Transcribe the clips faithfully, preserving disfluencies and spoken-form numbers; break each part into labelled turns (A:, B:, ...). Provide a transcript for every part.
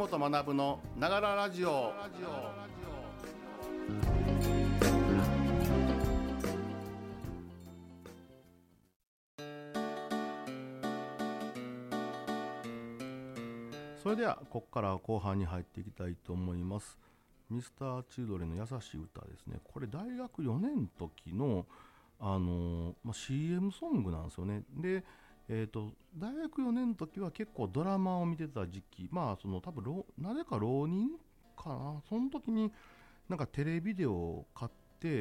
A: 本学のながらラジオ。それではここから後半に入っていきたいと思います。ミスターチルドレンの優しい歌ですね。これ大学よねんの時の、あのーまあ、シーエム ソングなんですよね。で、えー、と大学よねんの時は結構ドラマを見てた時期、まあその多分なぜか浪人かな、その時になんかテレビデオを買って、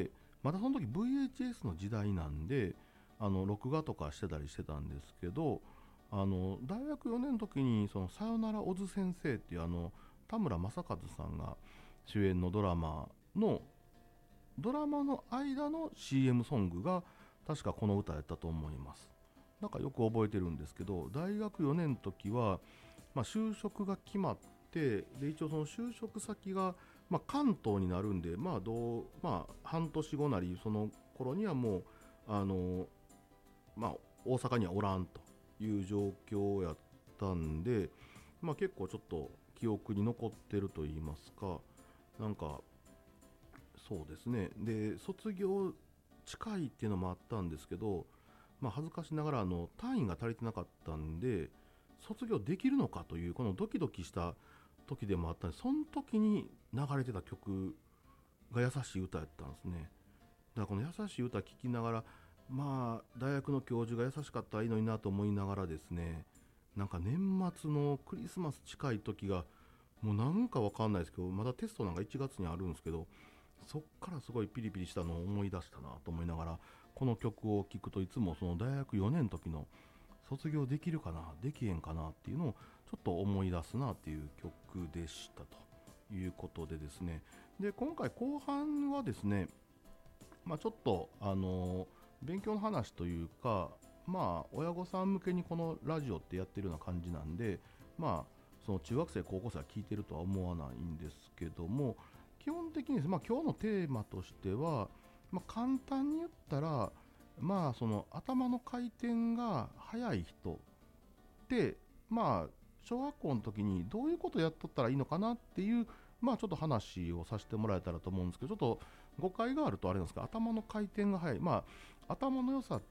A: まだその時 ブイエイチエス の時代なんで、あの録画とかしてたりしてたんですけど、あの大学よねんの時にそのさよなら小津先生っていうあの田村正和さんが主演のドラマのドラマの間の シーエム ソングが確かこの歌やったと思います。なんかよく覚えてるんですけど、大学よねんの時は、まあ、就職が決まって、で一応その就職先が、まあ、関東になるんで、まあどうまあ、半年後なりその頃にはもうあの、まあ、大阪にはおらんという状況やったんで、まあ、結構ちょっと記憶に残ってると言いますか、なんかそうですね。で卒業近いっていうのもあったんですけど、まあ、恥ずかしながらあの単位が足りてなかったんで卒業できるのかというこのドキドキした時でもあったんで、その時に流れてた曲が優しい歌やったんですね。だからこの優しい歌聴きながら、まあ大学の教授が優しかったらいいのになと思いながらですね、なんか年末のクリスマス近い時がもうなんかわかんないですけど、まだテストなんかいちがつにあるんですけど、そっからすごいピリピリしたのを思い出したなと思いながら、この曲を聴くといつもその大学よねんの時の卒業できるかなできへんかなっていうのをちょっと思い出すなっていう曲でしたということでですね。で今回後半はですね、まあ、ちょっとあの勉強の話というか、まあ親御さん向けにこのラジオってやってるような感じなんで、まあその中学生高校生は聞いてるとは思わないんですけども、基本的にですね、まあ、今日のテーマとしては、まあ、簡単に言ったら、まあその頭の回転が速い人で、まあ小学校の時にどういうことやっとったらいいのかなっていう、まあちょっと話をさせてもらえたらと思うんですけど、ちょっと誤解があるとあれなんですが、頭の回転が速い、まあ頭の良さって、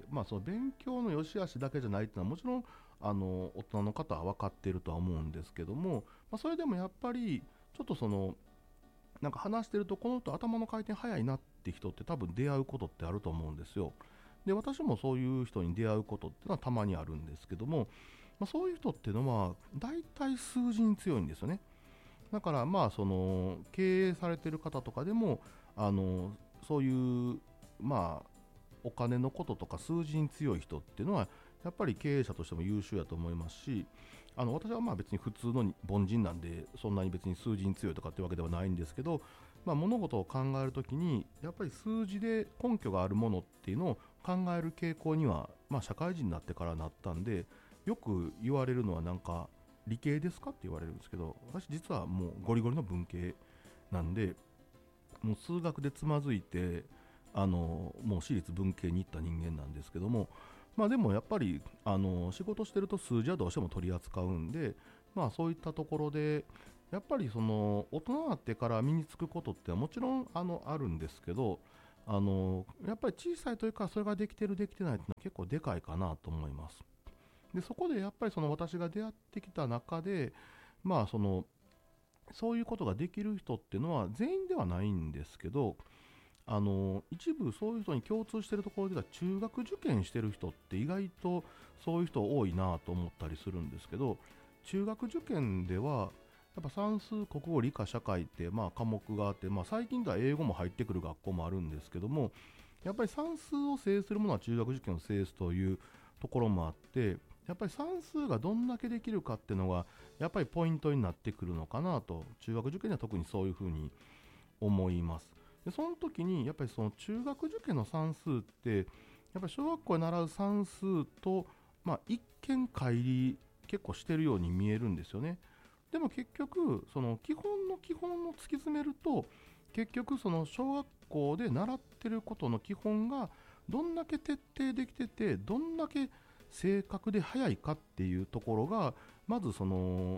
A: まあその勉強の良し悪しだけじゃないっていうのはもちろんあの大人の方は分かっているとは思うんですけども、まあ、それでもやっぱりちょっとそのなんか話してると、この人頭の回転速いなって人って多分出会うことってあると思うんですよ。で私もそういう人に出会うことっていうのはたまにあるんですけども、まあ、そういう人っていうのは大体数字に強いんですよね。だからまあその経営されてる方とかでもあのそういうまあお金のこととか数字に強い人っていうのはやっぱり経営者としても優秀だと思いますし、あの私はまあ別に普通の凡人なんでそんなに別に数字に強いとかってわけではないんですけど、まあ、物事を考えるときにやっぱり数字で根拠があるものっていうのを考える傾向には、まあ、社会人になってからなったんで、よく言われるのはなんか理系ですかって言われるんですけど、私実はもうゴリゴリの文系なんで、もう数学でつまずいてあのもう私立文系に行った人間なんですけども、まあでもやっぱりあの仕事してると数字はどうしても取り扱うんで、まあそういったところでやっぱりその大人になってから身につくことってもちろんあのあるんですけど、あのやっぱり小さい時からそれができてるできてないっていうのは結構でかいかなと思います。でそこでやっぱりその私が出会ってきた中で、まあそのそういうことができる人っていうのは全員ではないんですけど、あの一部そういう人に共通しているところでは中学受験してる人って意外とそういう人多いなと思ったりするんですけど、中学受験ではやっぱ算数国語理科社会ってまあ科目があって、まあ、最近では英語も入ってくる学校もあるんですけども、やっぱり算数を制するものは中学受験を制すというところもあって、やっぱり算数がどんだけできるかっていうのがやっぱりポイントになってくるのかなと、中学受験では特にそういうふうに思います。でその時にやっぱりその中学受験の算数ってやっぱり小学校で習う算数と、まあ、一見乖離結構してるように見えるんですよね。でも結局その基本の基本を突き詰めると、結局その小学校で習ってることの基本がどんだけ徹底できてて、どんだけ正確で早いかっていうところがまずその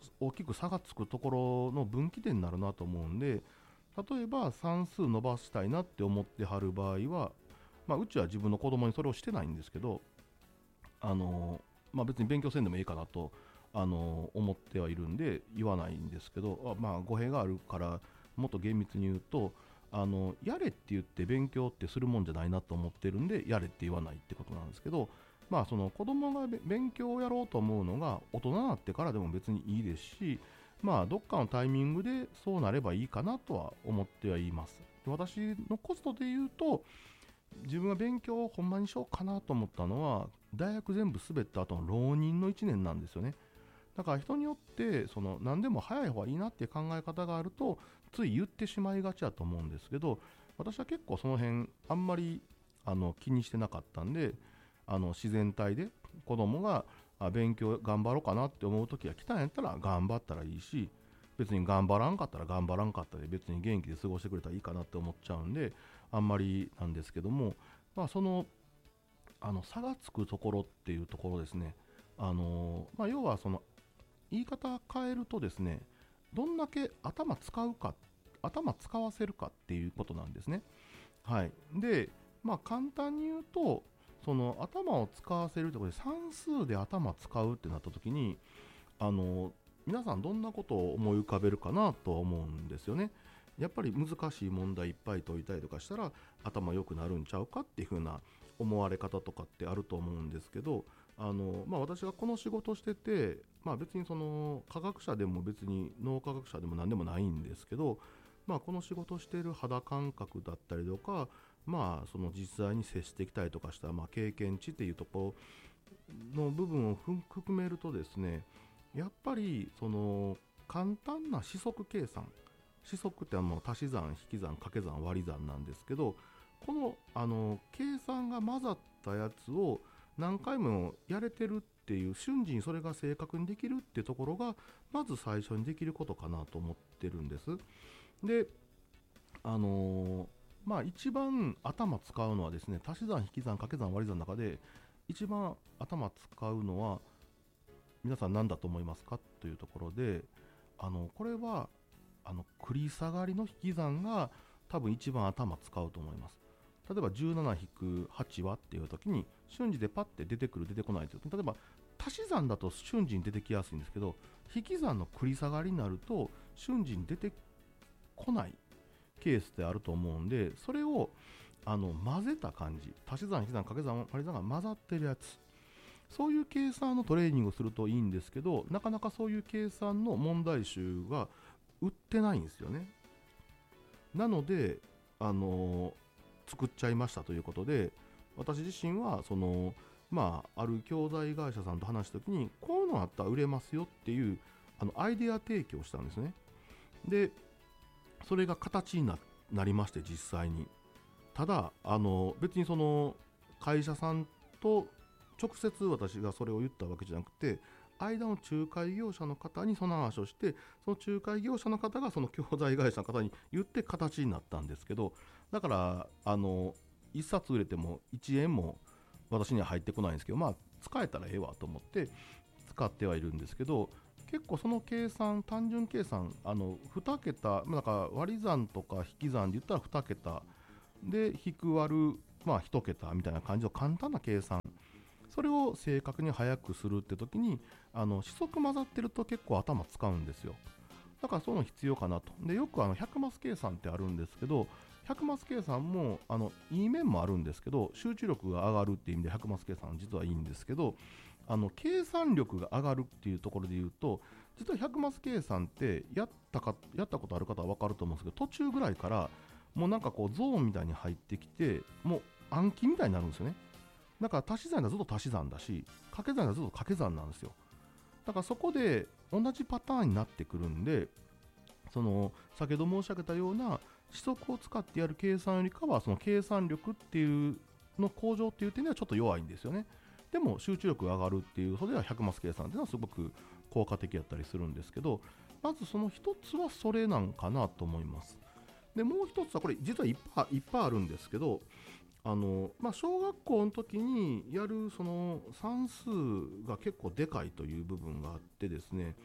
A: 大きく差がつくところの分岐点になるなと思うんで、例えば算数伸ばしたいなって思ってはる場合は、まあ、うちは自分の子供にそれをしてないんですけど、あのまあ、別に勉強せんでもいいかなと、あの思ってはいるんで言わないんですけど、あまあ、語弊があるからもっと厳密に言うと、あのやれって言って勉強ってするもんじゃないなと思ってるんで、やれって言わないってことなんですけど、まあ、その子供が勉強をやろうと思うのが大人になってからでも別にいいですし、まあ、どっかのタイミングでそうなればいいかなとは思ってはいます。私のコストで言うと、自分が勉強をほんまにしようかなと思ったのは、大学全部滑った後の浪人のいちねんなんですよね。だから人によってその何でも早い方がいいなっていう考え方があると、つい言ってしまいがちだと思うんですけど、私は結構その辺あんまりあの気にしてなかったんで、あの自然体で子供があ勉強頑張ろうかなって思う時が来たんやったら頑張ったらいいし、別に頑張らんかったら頑張らんかったで別に元気で過ごしてくれたらいいかなって思っちゃうんで、あんまりなんですけども、まあ、そのあの差がつくところっていうところですね。あのまあ、要はその言い方変えるとですね、どんだけ頭使うか、頭使わせるかっていうことなんですね。はい。で、まあ簡単に言うと、その頭を使わせるということで、算数で頭使うってなった時に、あの皆さんどんなことを思い浮かべるかなとは思うんですよね。やっぱり難しい問題いっぱい解いたりとかしたら頭良くなるんちゃうかっていう風な思われ方とかってあると思うんですけど、あの、まあ、私がこの仕事してて、まあ、別にその科学者でも別に脳科学者でも何でもないんですけど、まあ、この仕事している肌感覚だったりとか、まあ、その実際に接してきたりとかした、まあ、経験値っていうところの部分を含めるとですね、やっぱりその簡単な指則計算、指則ってあの足し算引き算掛け算割り算なんですけど、このあの計算が混ざったやつを何回もやれてるっていう、瞬時にそれが正確にできるってところがまず最初にできることかなと思ってるんです。で、あのーまあ一番頭使うのはですね、足し算引き算掛け算割り算の中で一番頭使うのは皆さん何だと思いますかというところで、あのこれはあの繰り下がりの引き算が多分一番頭使うと思います。例えばじゅうなな引くはちはっていう時に瞬時でパッて出てくる出てこないという、例えば足し算だと瞬時に出てきやすいんですけど、引き算の繰り下がりになると瞬時に出てこないケースってあると思うんで、それをあの混ぜた感じ、足し算引き算掛け算割り算が混ざってるやつ、そういう計算のトレーニングをするといいんですけど、なかなかそういう計算の問題集が売ってないんですよね。なので、あのー作っちゃいましたということで、私自身はその、まあ、ある教材会社さんと話したときに、こういうのあったら売れますよっていうあのアイデア提供したんですね。で、それが形に な, なりまして、実際に。ただ、あの別にその会社さんと直接私がそれを言ったわけじゃなくて、間の仲介業者の方にその話をして、その仲介業者の方がその教材会社の方に言って形になったんですけど、だからあのいっさつ売れてもいちえんも私には入ってこないんですけど、まあ使えたらええわと思って使ってはいるんですけど、結構その計算、単純計算、あのに桁、まあ、だから割り算とか引き算で言ったらに桁で引く割る、まあいち桁みたいな感じの簡単な計算、それを正確に早くするって時に、あの指則混ざってると結構頭使うんですよ。だからそういうの必要かなと。で、よくあのひゃくマス計算ってあるんですけど、ひゃくマス計算もあのいい面もあるんですけど、集中力が上がるっていう意味でひゃくマス計算実はいいんですけど、あの計算力が上がるっていうところで言うと、実はひゃくマス計算ってやったかやったことある方は分かると思うんですけど、途中ぐらいからもうなんかこうゾーンみたいに入ってきて、もう暗記みたいになるんですよね。だから足し算はずっと足し算だし、掛け算はずっと掛け算なんですよ。だからそこで同じパターンになってくるんで、その先ほど申し上げたような指則を使ってやる計算よりかは、その計算力っていうの向上っていう点ではちょっと弱いんですよね。でも集中力が上がるっていう、それではひゃくマス計算っていうのはすごく効果的だったりするんですけど、まずその一つはそれなんかなと思います。で、もう一つはこれ実はいっぱいいっぱいあるんですけど、あのまあ、小学校の時にやるその算数が結構でかいという部分があってですね、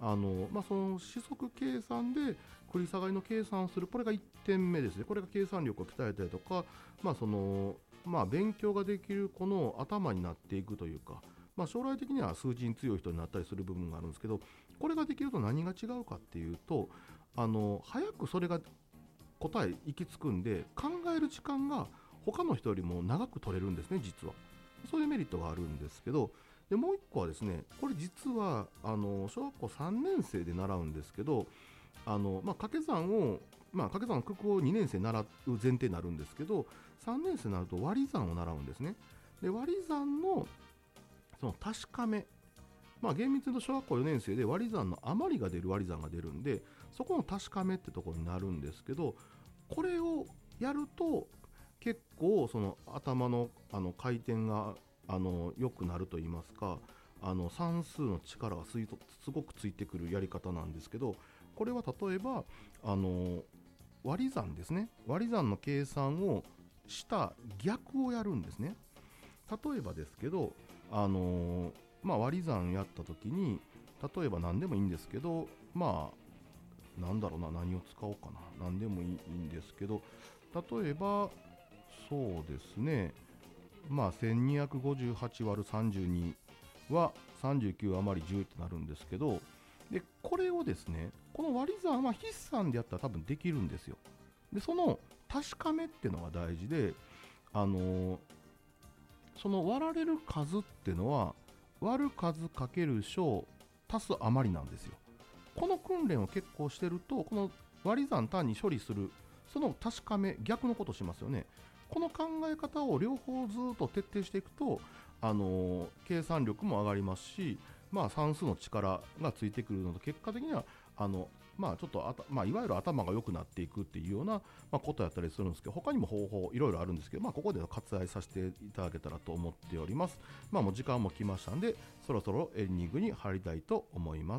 A: あの、まあ、その指則計算で繰り下がりの計算をする、これがいってんめですね。これが計算力を鍛えたりとか、まあそのまあ、勉強ができる子の頭になっていくというか、まあ、将来的には数字に強い人になったりする部分があるんですけど、これができると何が違うかっていうと、あの早くそれが答え行き着くんで、考える時間が他の人よりも長く取れるんですね、実は。そういうメリットがあるんですけど、でもう一個はですね、これ実はあの小学校さんねん生で習うんですけど、あの、まあ、掛け算を、まあ、掛け算の九九をにねん生習う前提になるんですけど、さんねん生になると割り算を習うんですね。で、割り算のその確かめ、まあ、厳密に言うと小学校よねん生で割り算の余りが出る割り算が出るんで、そこの確かめってところになるんですけど、これをやると結構その頭のあの回転があの良くなると言いますか、あの算数の力がすいとすごくついてくるやり方なんですけど、これは例えばあの割り算ですね。割り算の計算をした逆をやるんですね。例えばですけど、あのまあ、割り算やった時に、例えば何でもいいんですけど、まあなんだろうな、何を使おうかな、何でもいいんですけど、例えばそうですね、まあせんにひゃくごじゅうはちわるさんじゅうにはさんじゅうきゅう余りじゅうってなるんですけど、でこれをですね、この割り算は筆算でやったら多分できるんですよ。でその確かめっていうのが大事で、あのーその割られる数っていうのは割る数かける小足す余りなんですよ。この訓練を結構してると、この割り算単に処理するその確かめ、逆のことしますよね。この考え方を両方ずっと徹底していくと、あのー計算力も上がりますし、まあ、算数の力がついてくるのと、結果的にはあのまあちょっとあた、まあ、いわゆる頭が良くなっていくっていうような、まあ、ことやったりするんですけど、他にも方法いろいろあるんですけど、まあ、ここで割愛させていただけたらと思っております。まあ、もう時間も来ましたんで、そろそろエンディングに入りたいと思います。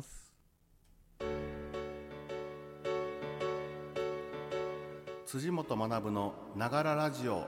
A: 辻本学のながらラジオ。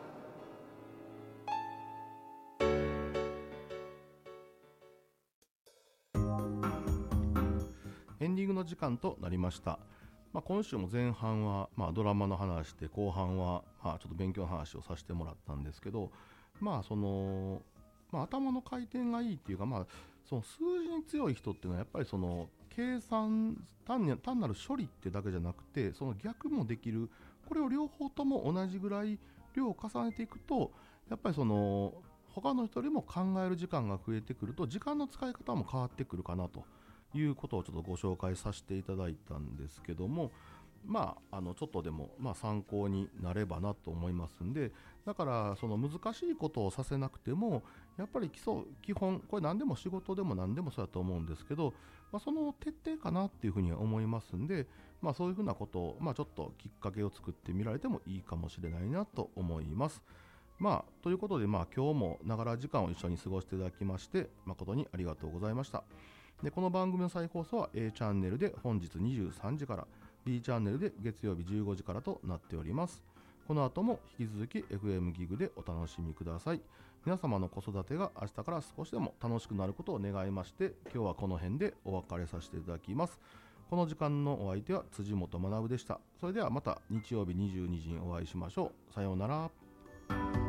A: エンディングの時間となりました。まあ、今週も前半はまあドラマの話で、後半はまあちょっと勉強の話をさせてもらったんですけど、まあそのまあ、頭の回転がいいっていうか、まあ、その数字に強い人っていうのはやっぱりその計算、単に単なる処理ってだけじゃなくて、その逆もできる、これを両方とも同じぐらい量を重ねていくと、やっぱりその他の人よりも考える時間が増えてくると、時間の使い方も変わってくるかなということをちょっとご紹介させていただいたんですけども、まあ、あのちょっとでもまあ参考になればなと思いますんで、だからその難しいことをさせなくても、やっぱり基礎基本、これ何でも仕事でも何でもそうだと思うんですけど、まあ、その徹底かなっていうふうには思いますんで、まあ、そういうふうなことを、まあ、ちょっときっかけを作ってみられてもいいかもしれないなと思います。まあ、ということで、まあ、今日もながら時間を一緒に過ごしていただきまして誠にありがとうございました。でこの番組の再放送は A チャンネルで本日にじゅうさんじから、 B チャンネルで月曜日じゅうごじからとなっております。この後も引き続き エフエム ギグでお楽しみください。皆様の子育てが明日から少しでも楽しくなることを願いまして、今日はこの辺でお別れさせていただきます。この時間のお相手は辻本学でした。それではまた日曜日にじゅうにじにお会いしましょう。さようなら。